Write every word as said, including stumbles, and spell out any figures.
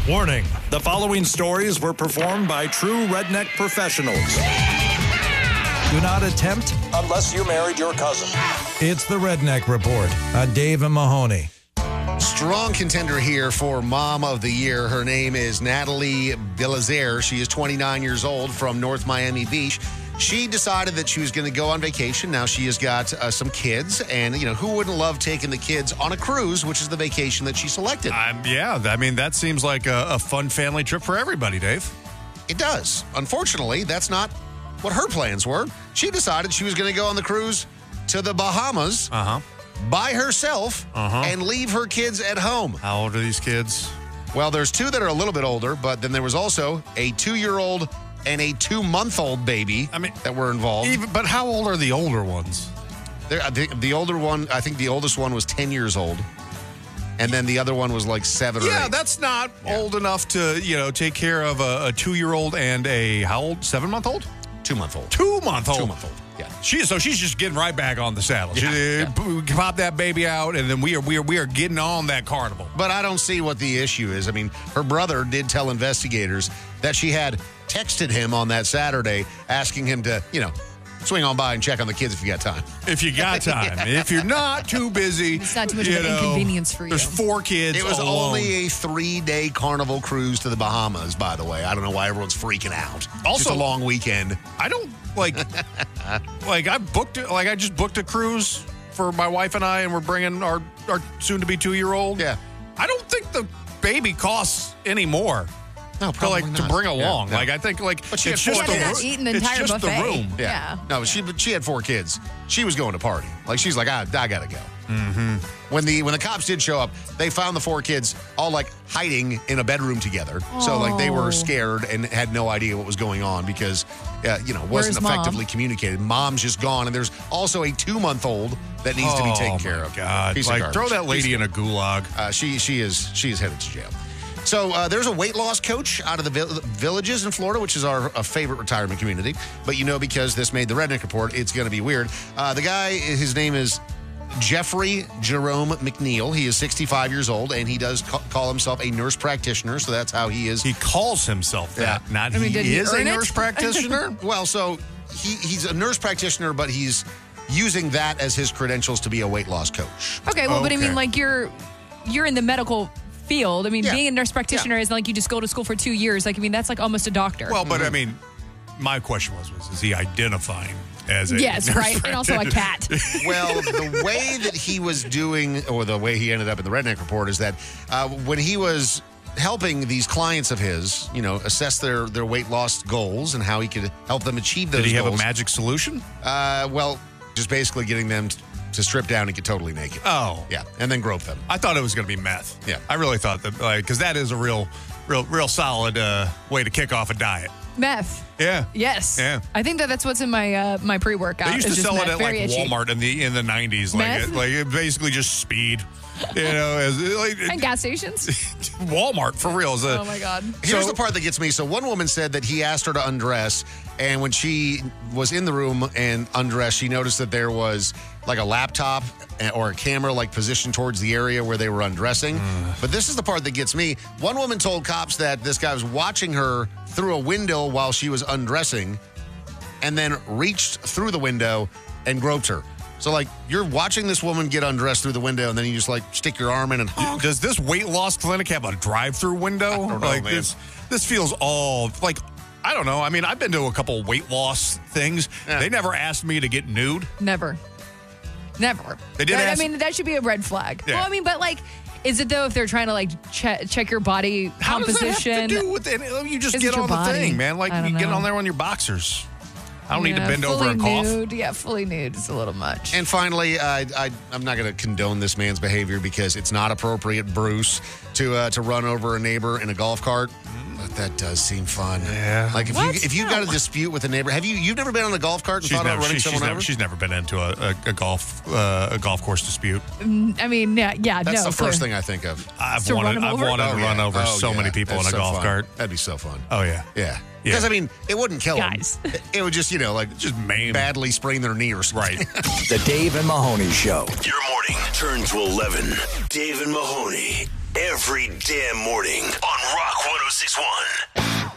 Warning, the following stories were performed by true redneck professionals. Do not attempt unless you married your cousin. It's the Redneck Report on Dave and Mahoney. Strong contender here for Mom of the Year. Her name is Natalie Belazaire. She is twenty-nine years old from North Miami Beach. She decided that she was going to go on vacation. Now she has got uh, some kids, and you know who wouldn't love taking the kids on a cruise, which is the vacation that she selected. Um, yeah, I mean that seems like a, a fun family trip for everybody, Dave. It does. Unfortunately, that's not what her plans were. She decided she was going to go on the cruise to the Bahamas uh-huh. by herself uh-huh. and leave her kids at home. How old are these kids? Well, there's two that are a little bit older, but then there was also a two-year-old and a two-month-old baby I mean, that were involved. Even, but how old are the older ones? The, the older one, I think the oldest one was ten years old. And then the other one was like seven yeah, or eight. that's not yeah. old enough to, you know, take care of a, a two-year-old and a, how old? Seven-month-old? Two-month-old. Two-month-old. Two-month-old, yeah. She, so she's just getting right back on the saddle. Yeah, she, yeah. Pop that baby out, and then we are, we are we are getting on that carnival. But I don't see what the issue is. I mean, her brother did tell investigators that she had texted him on that Saturday asking him to, you know, swing on by and check on the kids if you got time. If you got time. If you're not too busy. It's not too much you of an know, inconvenience for you. There's four kids It was alone. only a three-day carnival cruise to the Bahamas, by the way. I don't know why everyone's freaking out. Also, just a long weekend. I don't, like, like, I booked it, like, I just booked a cruise for my wife and I, and we're bringing our, our soon-to-be two-year-old. Yeah. I don't think the baby costs any more. No, to probably like not. to bring along. Yeah, no. Like I think like But she it's had just four the Yeah, they're kids. not eating the it's entire just buffet. the room. Yeah. Yeah. No, she but she had four kids. She was going to party. Like she's like, I, I gotta go. Mm-hmm. When the when the cops did show up, they found the four kids all like hiding in a bedroom together. So like they Oh. were scared and had no idea what was going on because uh, you know wasn't Where's Mom? effectively communicated. Mom's just gone, and there's also a two month old that needs to be taken Oh, care my of. God, Piece of like garbage. throw that lady in a gulag. Uh, she she is she is headed to jail. So uh, there's a weight loss coach out of the vill- villages in Florida, which is our a favorite retirement community. But you know, because this made the Redneck Report, it's going to be weird. Uh, the guy, his name is Jeffrey Jerome McNeil. He is sixty-five years old, and he does ca- call himself a nurse practitioner. So that's how he is. He calls himself that. Yeah. Not I mean, he did he is a earn it? nurse practitioner. Well, so he, he's a nurse practitioner, but he's using that as his credentials to be a weight loss coach. Okay, well, but I Okay. mean, like you're you're in the medical field. I mean, Yeah. being a nurse practitioner Yeah. isn't like you just go to school for two years. Like, I mean, that's like almost a doctor. Well, but I mean, my question was: was is he identifying as a yes, nurse right, and also a cat. Well, the way that he was doing, or the way he ended up in the Redneck Report, is that uh, when he was helping these clients of his, you know, assess their, their weight loss goals and how he could help them achieve those Did he have goals. a magic solution? Uh, well, just basically getting them t- to strip down and get totally naked. Oh, Yeah, and then grope them. I thought it was going to be meth. Yeah. I really thought that, like, because that is a real, real, real solid uh, way to kick off a diet. Meth. Yeah. Yes. Yeah. I think that that's what's in my uh, my pre workout. They used to sell it at like Walmart in the in the nineties, like Meth? it, like it basically just speed, you know, as like and gas stations. Walmart for real. Is a, Oh my god. Here's So- the part that gets me. So one woman said that he asked her to undress, and when she was in the room and undressed, she noticed that there was like a laptop or a camera like positioned towards the area where they were undressing. But this is the part that gets me. One woman told cops that this guy was watching her through a window while she was undressing and then reached through the window and groped her. So, like, you're watching this woman get undressed through the window, and then you just, like, stick your arm in and honk. Does this weight loss clinic have a drive-through window? I don't know, like man. this, this feels all like I don't know. I mean, I've been to a couple weight loss things. Yeah. They never asked me to get nude. Never. Never. They did That- ask- I mean, that should be a red flag. Yeah. Well, I mean, but like, is it though if they're trying to like che- check your body How does composition? that have to do with it? You just Is get it your on the body? thing, man. Like I don't you get know. on there on your boxers. I don't need to Yeah, bend over fully and cough. nude. Yeah, fully nude is a little much. And finally, I, I, I'm not going to condone this man's behavior because it's not appropriate, Bruce, to uh, to run over a neighbor in a golf cart. But that does seem fun. Yeah. Like if What? you if you've got a No. dispute with a neighbor, have you you've never been on a golf cart and She's thought never, about running she- she's, someone never, over? she's never been into a, a, a golf uh, a golf course dispute. I mean, yeah, yeah, That's no. the first clear. thing I think of. I've To run wanted, them I've over? wanted to Oh, run yeah. over Oh, so yeah. many people That's in a so golf fun. cart. That'd be so fun. Oh yeah, Yeah. Yeah. Because, I mean, it wouldn't kill Guys. them. It would just, you know, like, just maim. badly sprain their knee or something. Right. The Dave and Mahoney Show. Your morning turn to eleven. Dave and Mahoney every damn morning on Rock 1061.